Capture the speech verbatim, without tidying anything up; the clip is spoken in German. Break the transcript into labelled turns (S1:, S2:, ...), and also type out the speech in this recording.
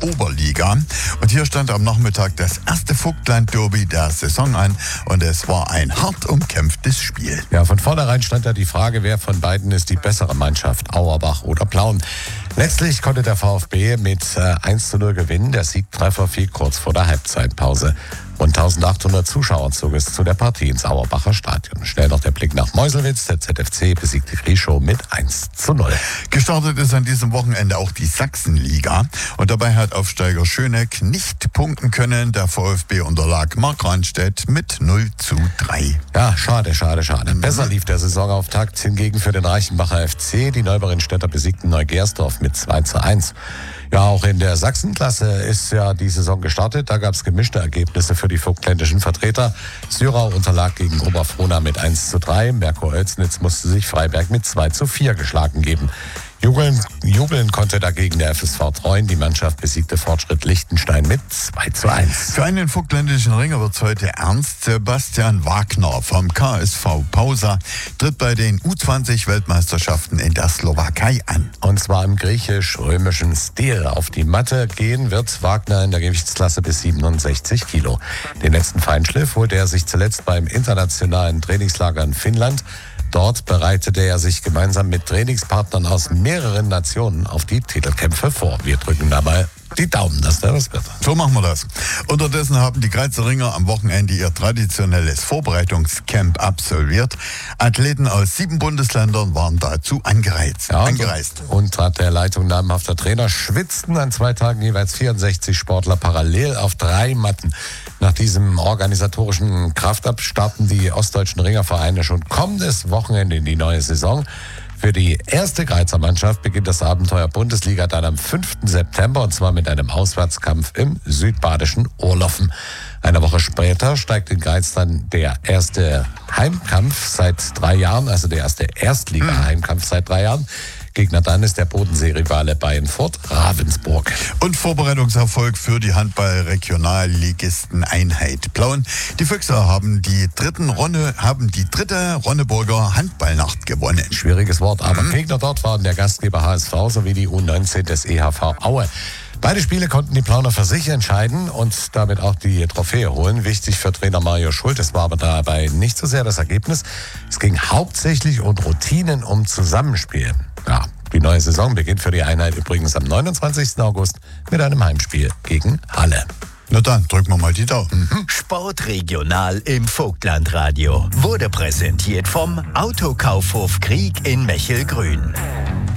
S1: Oberliga. Und hier stand am Nachmittag das erste Vogtland-Derby der Saison an und es war ein hart umkämpftes Spiel.
S2: Ja, von vornherein stand da die Frage, wer von beiden ist die bessere Mannschaft, Auerbach oder Plauen. Letztlich konnte der VfB mit äh, eins zu null gewinnen. Der Siegtreffer fiel kurz vor der Halbzeitpause. Rund eintausendachthundert Zuschauer zog es zu der Partie ins Auerbacher Stadion. Schnell noch der Blick nach Meuselwitz. Der Z F C besiegte Grieschow mit eins zu null.
S1: Gestartet ist an diesem Wochenende auch die Sachsenliga. Und dabei hat Aufsteiger Schöneck nicht punkten können. Der VfB unterlag Markranstädt mit null zu drei.
S2: Ja, schade, schade, schade. Besser lief der Saisonauftakt hingegen für den Reichenbacher F C. Die Neuberinstädter besiegten Neugersdorf mit zwei zu eins. Ja, auch in der Sachsenklasse ist ja die Saison gestartet. Da gab es gemischte Ergebnisse für die vogtländischen Vertreter. Syrau unterlag gegen Oberfrohna mit eins zu drei. Merkur-Oelsnitz musste sich Freiberg mit zwei zu vier geschlagen geben. Jubeln, jubeln konnte dagegen der F S V Treuen. Die Mannschaft besiegte Fortschritt Liechtenstein mit zwei zu eins.
S1: Für einen vogtländischen Ringer wird es heute ernst. Sebastian Wagner vom K S V Pausa tritt bei den U zwanzig Weltmeisterschaften in der Slowakei an.
S2: Und zwar im griechisch-römischen Stil. Auf die Matte gehen wird Wagner in der Gewichtsklasse bis siebenundsechzig Kilo. Den letzten Feinschliff holte er sich zuletzt beim internationalen Trainingslager in Finnland. Dort bereitete er sich gemeinsam mit Trainingspartnern aus mehreren Nationen auf die Titelkämpfe vor. Wir drücken dabei die Daumen, dass der was wird.
S1: So machen wir das. Unterdessen haben die Grazer Ringer am Wochenende ihr traditionelles Vorbereitungscamp absolviert. Athleten aus sieben Bundesländern waren dazu angereist.
S2: Ja,
S1: angereist.
S2: Und unter der Leitung namhafter Trainer schwitzten an zwei Tagen jeweils vierundsechzig Sportler parallel auf drei Matten. Nach diesem organisatorischen Kraftab starten die ostdeutschen Ringervereine schon kommendes Wochenende in die neue Saison. Für die erste Grazer Mannschaft beginnt das Abenteuer Bundesliga dann am fünften September und zwar mit einem Auswärtskampf im südbadischen Ohrloffen. Eine Woche später steigt in Greiz dann der erste Heimkampf seit drei Jahren, also der erste Erstliga-Heimkampf seit drei Jahren. Gegner dann ist der Bodensee-Rivale Bayern Furt Ravensburg.
S1: Und Vorbereitungserfolg für die Handball-Regionalligisten Einheit Plauen. Die Füchse haben die dritten Ronne, haben die dritte Ronneburger Handballnacht gewonnen.
S2: Schwieriges Wort, aber mhm. Gegner dort waren der Gastgeber H S V sowie die U neunzehn des E H V Aue. Beide Spiele konnten die Plauner für sich entscheiden und damit auch die Trophäe holen. Wichtig für Trainer Mario Schultes war aber dabei nicht so sehr das Ergebnis. Es ging hauptsächlich um Routinen, um Zusammenspiel. Ja, die neue Saison beginnt für die Einheit übrigens am neunundzwanzigsten August mit einem Heimspiel gegen Halle.
S1: Na dann, drücken wir mal die Daumen.
S3: Mhm. Sportregional im Vogtlandradio wurde präsentiert vom Autokaufhof Krieg in Mechelgrün.